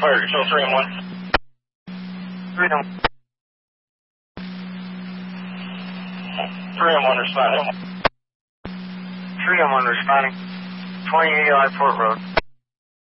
Fire control 3 and 1. 3 and 1 responding. 3 and 1 responding. 20 Eli Port Road.